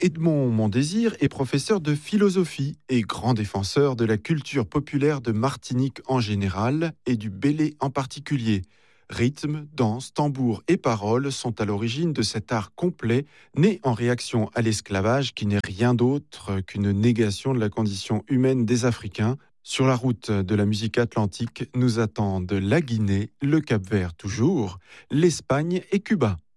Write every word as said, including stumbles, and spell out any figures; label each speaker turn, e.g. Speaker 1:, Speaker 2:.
Speaker 1: Edmond Mondésir est professeur de philosophie et grand défenseur de la culture populaire de Martinique en général et du bélé en particulier. Rythme, danse, tambour et paroles sont à l'origine de cet art complet, né en réaction à l'esclavage qui n'est rien d'autre qu'une négation de la condition humaine des Africains. Sur la route de la musique atlantique nous attendent la Guinée, le Cap-Vert toujours, l'Espagne et Cuba.